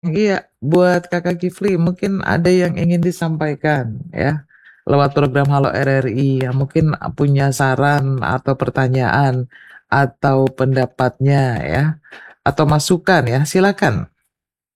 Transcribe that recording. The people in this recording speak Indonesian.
Iya, buat Kakak Kifli mungkin ada yang ingin disampaikan ya, lewat program Halo RRI yang mungkin punya saran atau pertanyaan, atau pendapatnya ya, atau masukan ya, silakan.